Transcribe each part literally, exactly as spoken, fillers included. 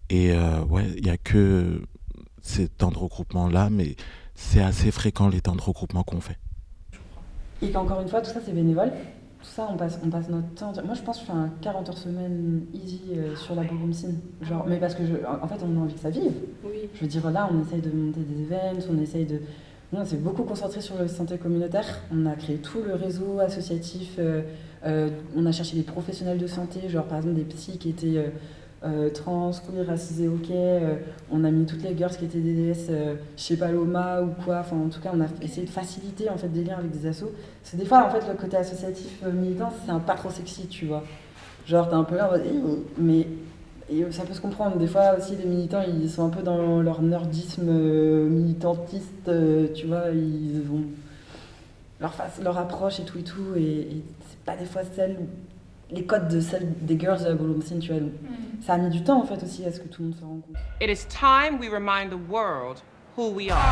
Et euh, ouais, il n'y a que ces temps de regroupement-là, mais c'est assez fréquent les temps de regroupement qu'on fait. Et qu'encore une fois, tout ça, c'est bénévole. Tout ça, on passe, on passe notre temps. Moi, je pense que je fais un quarante heures semaine easy euh, sur la ballroom scene. Genre, mais parce que, je, en fait, on a envie que ça vive. Oui. Je veux dire, là, on essaye de monter des events, on essaye de. Nous, on s'est beaucoup concentré sur la santé communautaire. On a créé tout le réseau associatif. Euh, euh, on a cherché des professionnels de santé, genre par exemple des psys qui étaient euh, euh, trans, queer, racisés, ok. Euh, on a mis toutes les girls qui étaient D D S euh, chez Paloma ou quoi. Enfin, en tout cas, on a essayé de faciliter en fait, des liens avec des assos. Parce que des fois, en fait, le côté associatif euh, militant, c'est un pas trop sexy, tu vois. Genre, t'es un peu là en mode, mais et ça peut se comprendre. Des fois aussi, les militants, ils sont un peu dans leur nerdisme euh, militantiste, euh, tu vois, ils ont leur, face, leur approche et tout et tout, et, et c'est pas des fois celle, les codes de celles des girls de la ballroom scene, tu vois. Mm. Ça a mis du temps en fait aussi à ce que tout le monde se rende compte. It is time we remind the world who we are.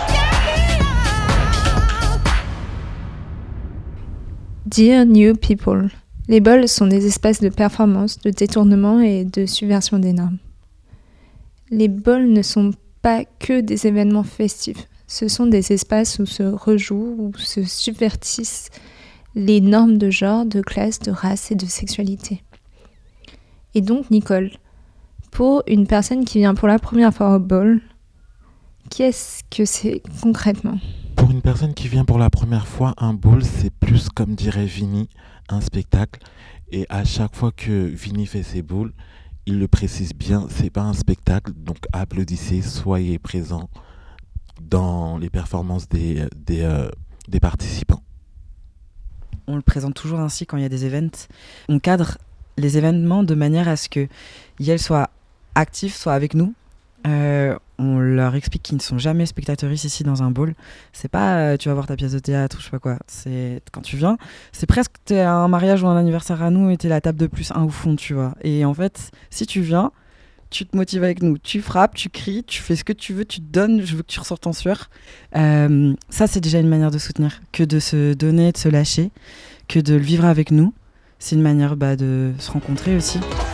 Dear New People. Les balls sont des espaces de performance, de détournement et de subversion des normes. Les balls ne sont pas que des événements festifs. Ce sont des espaces où se rejouent, où se subvertissent les normes de genre, de classe, de race et de sexualité. Et donc, Nicole, pour une personne qui vient pour la première fois au ball, qu'est-ce que c'est concrètement ? Pour une personne qui vient pour la première fois, un ball, c'est plus, comme dirait Vinny, un spectacle. Et à chaque fois que Vinny fait ses balls, il le précise bien, c'est pas un spectacle, donc applaudissez, soyez présents dans les performances des, des, euh, des participants. On le présente toujours ainsi quand il y a des events. On cadre les événements de manière à ce que Yel soit actif, soit avec nous. Euh, on leur explique qu'ils ne sont jamais spectateurs ici dans un ball. C'est pas euh, tu vas voir ta pièce de théâtre ou je sais pas quoi. C'est quand tu viens, c'est presque t'es à un mariage ou un anniversaire à nous et t'es la table de plus un au fond, tu vois. Et en fait, si tu viens, tu te motives avec nous. Tu frappes, tu cries, tu fais ce que tu veux, tu te donnes. Je veux que tu ressortes en sueur. Euh, ça, c'est déjà une manière de soutenir, que de se donner, de se lâcher, que de le vivre avec nous. C'est une manière bah, de se rencontrer aussi.